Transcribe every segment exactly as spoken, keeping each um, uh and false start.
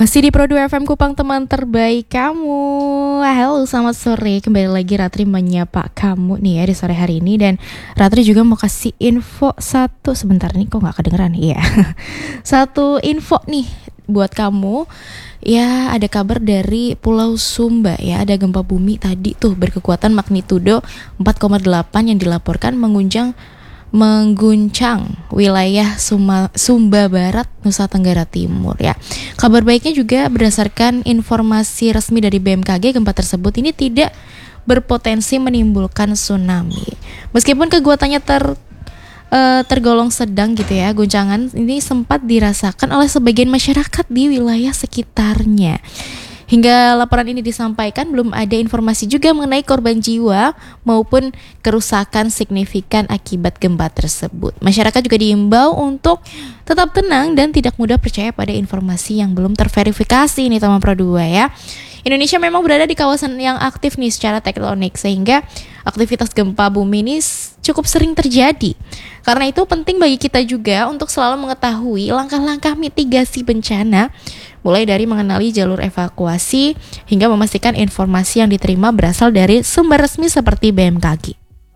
Masih di Pro dua F M Kupang, teman terbaik kamu. Halo, selamat sore. Kembali lagi Ratri menyapa kamu nih ya di sore hari ini. Dan Ratri juga mau kasih info satu. Sebentar nih, kok gak kedengeran? Iya. Satu info nih buat kamu. Ya, ada kabar dari Pulau Sumba ya. Ada gempa bumi tadi tuh berkekuatan magnitudo empat koma delapan yang dilaporkan mengunjang mengguncang wilayah Suma, Sumba Barat, Nusa Tenggara Timur ya. Kabar baiknya juga berdasarkan informasi resmi dari B M K G, gempa tersebut ini tidak berpotensi menimbulkan tsunami. Meskipun kekuatannya ter uh, tergolong sedang gitu ya, guncangan ini sempat dirasakan oleh sebagian masyarakat di wilayah sekitarnya. Hingga laporan ini disampaikan, belum ada informasi juga mengenai korban jiwa maupun kerusakan signifikan akibat gempa tersebut. Masyarakat juga diimbau untuk tetap tenang dan tidak mudah percaya pada informasi yang belum terverifikasi nih teman Pro dua ya. Indonesia memang berada di kawasan yang aktif nih secara tektonik, sehingga aktivitas gempa bumi ini cukup sering terjadi. Karena itu penting bagi kita juga untuk selalu mengetahui langkah-langkah mitigasi bencana, mulai dari mengenali jalur evakuasi hingga memastikan informasi yang diterima berasal dari sumber resmi seperti B M K G.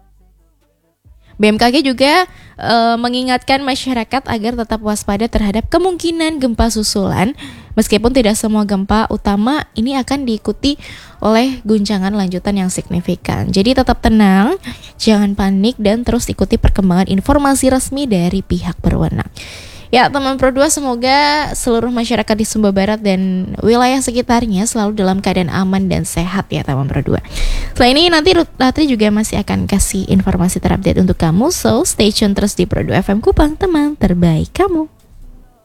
B M K G juga e, mengingatkan masyarakat agar tetap waspada terhadap kemungkinan gempa susulan, meskipun tidak semua gempa utama ini akan diikuti oleh guncangan lanjutan yang signifikan. Jadi tetap tenang, jangan panik, dan terus ikuti perkembangan informasi resmi dari pihak berwenang. Ya teman Pro dua, semoga seluruh masyarakat di Sumba Barat dan wilayah sekitarnya selalu dalam keadaan aman dan sehat ya teman Pro dua. Selain ini nanti Ratri juga masih akan kasih informasi terupdate untuk kamu, so stay tune terus di Pro dua F M Kupang, teman terbaik kamu.